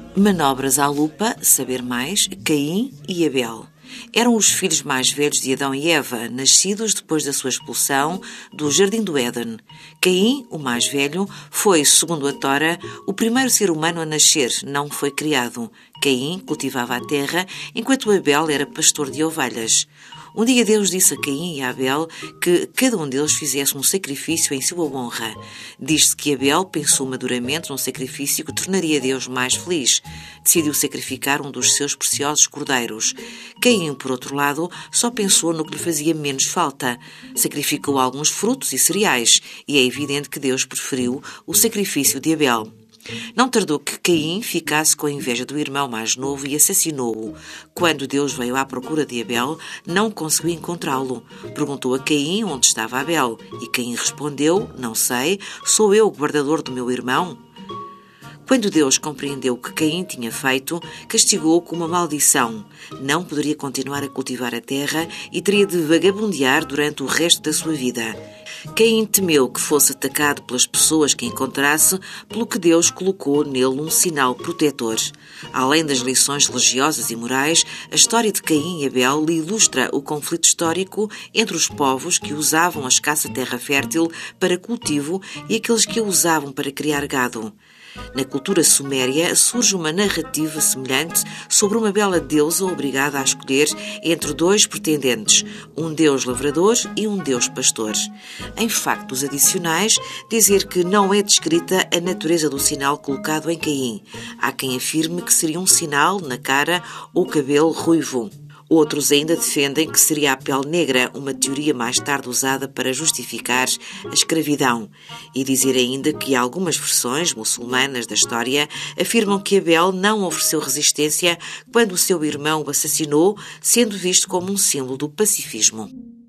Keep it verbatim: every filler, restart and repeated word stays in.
Manobras à lupa, saber mais, Caim e Abel. Eram os filhos mais velhos de Adão e Eva, nascidos depois da sua expulsão do Jardim do Éden. Caim, o mais velho, foi, segundo a Tora, o primeiro ser humano a nascer, não foi criado. Caim cultivava a terra, enquanto Abel era pastor de ovelhas. Um dia Deus disse a Caim e a Abel que cada um deles fizesse um sacrifício em sua honra. Diz-se que Abel pensou maduramente num sacrifício que tornaria Deus mais feliz. Decidiu sacrificar um dos seus preciosos cordeiros. Caim, por outro lado, só pensou no que lhe fazia menos falta. Sacrificou alguns frutos e cereais, e é evidente que Deus preferiu o sacrifício de Abel. Não tardou que Caim ficasse com a inveja do irmão mais novo e assassinou-o. Quando Deus veio à procura de Abel, não conseguiu encontrá-lo. Perguntou a Caim onde estava Abel, e Caim respondeu: "Não sei, sou eu o guardador do meu irmão." Quando Deus compreendeu o que Caim tinha feito, castigou-o com uma maldição. Não poderia continuar a cultivar a terra e teria de vagabundear durante o resto da sua vida. Caim temeu que fosse atacado pelas pessoas que encontrasse, pelo que Deus colocou nele um sinal protetor. Além das lições religiosas e morais, a história de Caim e Abel lhe ilustra o conflito histórico entre os povos que usavam a escassa terra fértil para cultivo e aqueles que a usavam para criar gado. Na cultura suméria surge uma narrativa semelhante sobre uma bela deusa obrigada a escolher entre dois pretendentes, um deus lavrador e um deus pastor. Em factos adicionais, dizer que não é descrita a natureza do sinal colocado em Caim. Há quem afirme que seria um sinal na cara ou cabelo ruivo. Outros ainda defendem que seria a pele negra, uma teoria mais tarde usada para justificar a escravidão. E dizer ainda que algumas versões muçulmanas da história afirmam que Abel não ofereceu resistência quando o seu irmão o assassinou, sendo visto como um símbolo do pacifismo.